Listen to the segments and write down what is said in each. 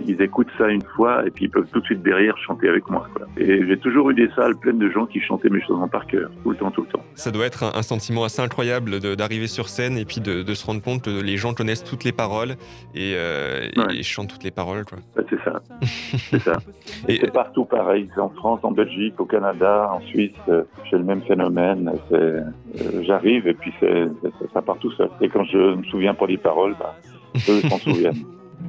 ils écoutent ça une fois et puis ils peuvent tout de suite derrière chanter avec moi, quoi. Et j'ai toujours eu des salles pleines de gens qui chantaient mes chansons par cœur, tout le temps. Ça doit être un sentiment assez incroyable d'arriver sur scène et puis de se rendre compte que les gens connaissent toutes les paroles et chantent toutes les paroles, quoi. Ouais, c'est ça. C'est ça. Et c'est partout pareil. C'est en France, en Belgique, au Canada, en Suisse. J'ai le même phénomène. J'arrive et puis ça part tout seul. Et quand je me souviens pas des paroles, eux s'en souviennent.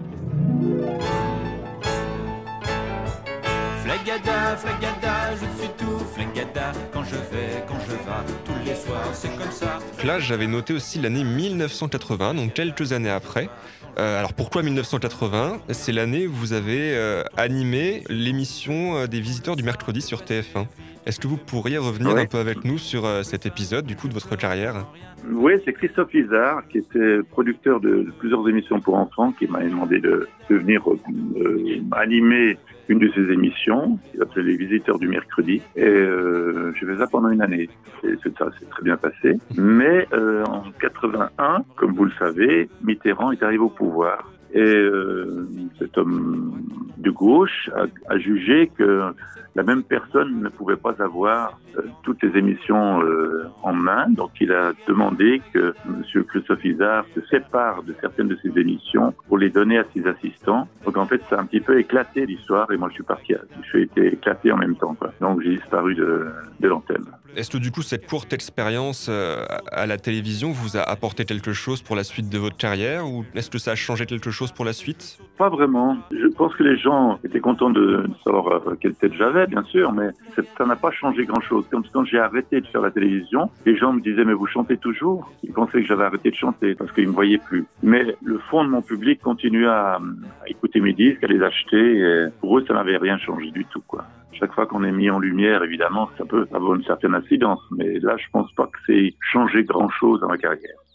Flagada, flagada, je suis tout flagada. Quand je vais, quand je vas, tous les soirs, c'est comme ça. Là, j'avais noté aussi l'année 1980, donc quelques années après. Alors pourquoi 1980 ? C'est l'année où vous avez animé l'émission des visiteurs du mercredi sur TF1. Est-ce que vous pourriez revenir un peu avec nous sur cet épisode du coup de votre carrière ? Oui, c'est Christophe Izard, qui était producteur de plusieurs émissions pour enfants, qui m'a demandé de venir animer une de ses émissions, qui s'appelait Les Visiteurs du Mercredi. Et j'ai fait ça pendant une année. Ça s'est très bien passé. Mais en 81, comme vous le savez, Mitterrand est arrivé au pouvoir. Et cet homme de gauche a jugé que la même personne ne pouvait pas avoir toutes les émissions en main. Donc il a demandé que M. Christophe Izard se sépare de certaines de ses émissions pour les donner à ses assistants. Donc en fait, ça a un petit peu éclaté l'histoire et moi je suis parti. J'ai été éclaté en même temps, quoi. Donc j'ai disparu de l'antenne. Est-ce que du coup cette courte expérience à la télévision vous a apporté quelque chose pour la suite de votre carrière ou est-ce que ça a changé quelque chose pour la suite ? Pas vraiment. Je pense que les gens étaient contents de savoir quelle tête j'avais, bien sûr, mais ça n'a pas changé grand-chose. Comme quand j'ai arrêté de faire la télévision, les gens me disaient « mais vous chantez toujours ?» Ils pensaient que j'avais arrêté de chanter parce qu'ils ne me voyaient plus. Mais le fond de mon public continuait à écouter mes disques, à les acheter. Et pour eux, ça n'avait rien changé du tout, quoi. Chaque fois qu'on est mis en lumière, évidemment, ça peut avoir une certaine incidence. Mais là, je pense pas que c'est changé grand-chose dans ma carrière.